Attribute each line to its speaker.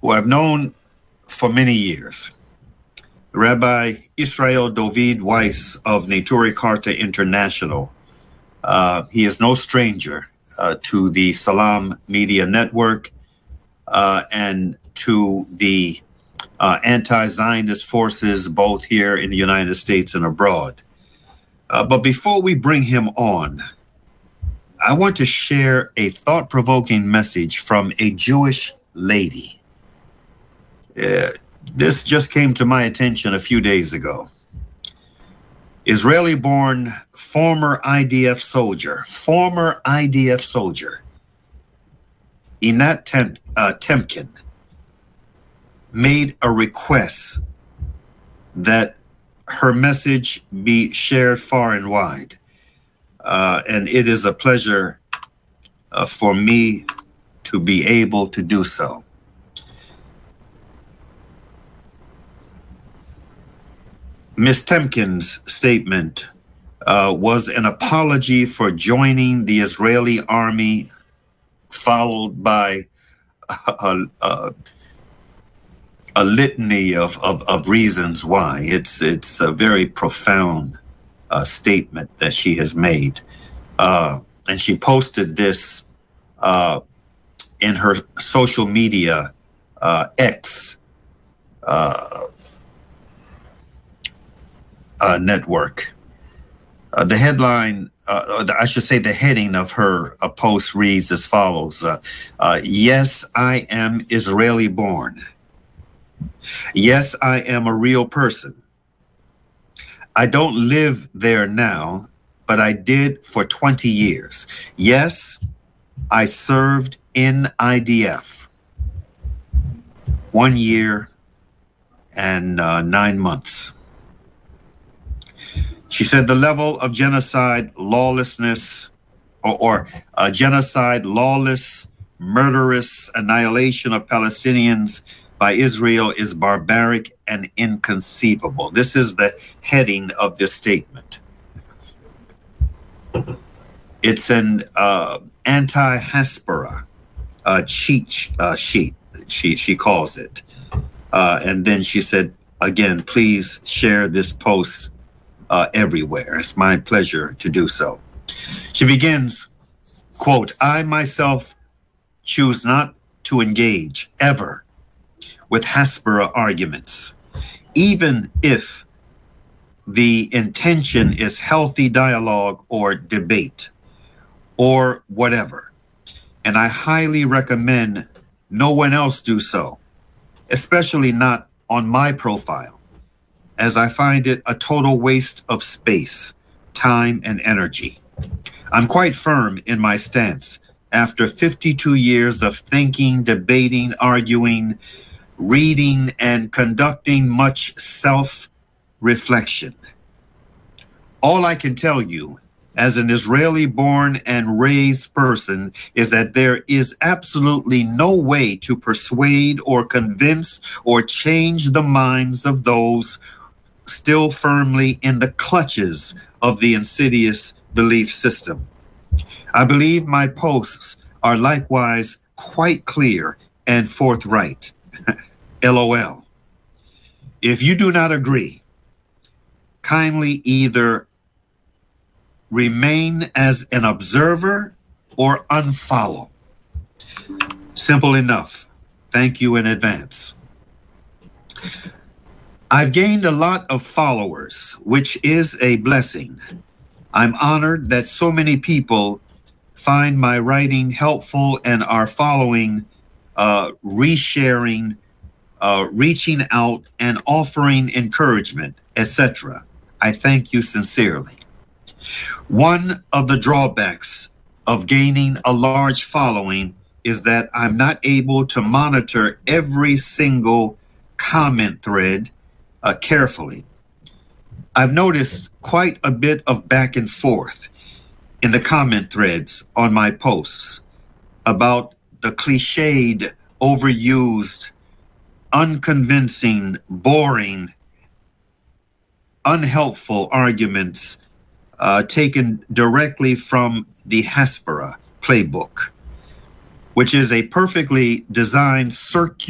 Speaker 1: who I've known for many years, Rabbi Israel Dovid Weiss of Neturei Karta International. He is no stranger to the Salam Media Network and to the anti-Zionist forces both here in the United States and abroad. But before we bring him on, I want to share a thought-provoking message from a Jewish lady. This just came to my attention a few days ago. Israeli-born former IDF soldier, Einat Temkin, made a request that her message be shared far and wide. And it is a pleasure for me to be able to do so. Ms. Temkin's statement was an apology for joining the Israeli army, followed by a litany of reasons why. It's a very profound statement that she has made. And she posted this in her social media X network. The headline, I should say the heading of her post reads as follows. Yes, I am Israeli born. Yes, I am a real person. I don't live there now, but I did for 20 years. Yes, I served in IDF 1 year and 9 months. She said the level of genocide, lawlessness, or genocide, lawless, murderous annihilation of Palestinians by Israel is barbaric and inconceivable. This is the heading of this statement. It's an anti-Hasbara cheat sheet, she calls it. And then she said, again, please share this post everywhere. It's my pleasure to do so. She begins, quote, I myself choose not to engage ever with Hasbara arguments, even if the intention is healthy dialogue or debate or whatever. And I highly recommend no one else do so, especially not on my profile, as I find it a total waste of space, time, and energy. I'm quite firm in my stance after 52 years of thinking, debating, arguing, reading, and conducting much self-reflection. All I can tell you as an Israeli-born and raised person is that there is absolutely no way to persuade or convince or change the minds of those still firmly in the clutches of the insidious belief system. I believe my posts are likewise quite clear and forthright. LOL. If you do not agree, kindly either remain as an observer or unfollow. Simple enough. Thank you in advance. I've gained a lot of followers, which is a blessing. I'm honored that so many people find my writing helpful and are following, resharing, reaching out and offering encouragement, etc. I thank you sincerely. One of the drawbacks of gaining a large following is that I'm not able to monitor every single comment thread carefully. I've noticed quite a bit of back and forth in the comment threads on my posts about the cliched, overused, unconvincing, boring, unhelpful arguments taken directly from the Hasbara playbook, which is a perfectly designed circular